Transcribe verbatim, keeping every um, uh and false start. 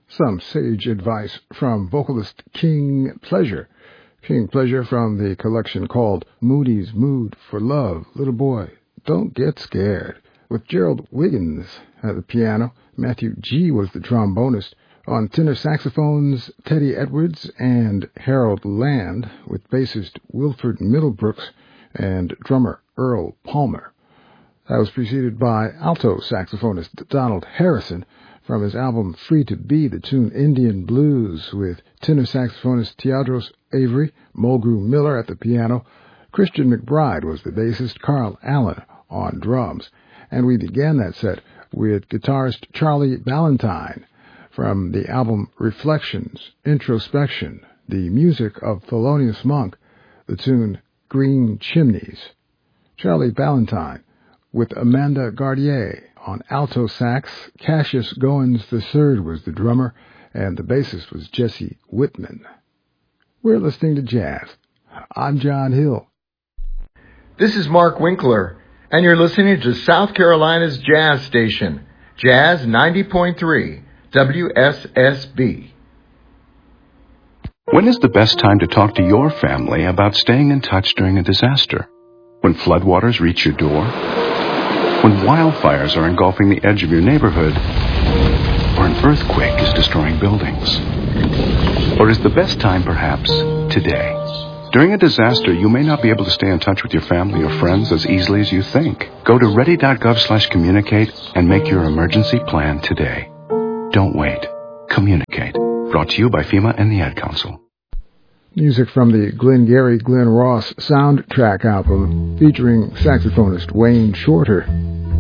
some sage advice from vocalist King Pleasure. King Pleasure from the collection called Moody's Mood for Love. Little boy, don't get scared. With Gerald Wiggins at the piano, Matthew G. was the trombonist. On tenor saxophones, Teddy Edwards and Harold Land, with bassist Wilford Middlebrooks and drummer Earl Palmer. That was preceded by alto saxophonist Donald Harrison from his album Free to Be, the tune Indian Blues, with tenor saxophonist Teodros Avery, Mulgrew Miller at the piano. Christian McBride was the bassist, Carl Allen on drums. And we began that set with guitarist Charlie Ballantyne from the album Reflections, Introspection, the music of Thelonious Monk, the tune Green Chimneys. Charlie Ballantyne with Amanda Gardier on alto sax. Cassius Goins the third was the drummer, and the bassist was Jesse Whitman. We're listening to jazz. I'm John Hill. This is Mark Winkler, and you're listening to South Carolina's jazz station, Jazz ninety point three, W S S B. When is the best time to talk to your family about staying in touch during a disaster? When floodwaters reach your door? When wildfires are engulfing the edge of your neighborhood? Or an earthquake is destroying buildings? Or is the best time perhaps today? During a disaster, you may not be able to stay in touch with your family or friends as easily as you think. Go to ready.gov slash communicate and make your emergency plan today. Don't wait. Communicate. Brought to you by FEMA and the Ad Council. Music from the Glengarry Glen Ross soundtrack album featuring saxophonist Wayne Shorter.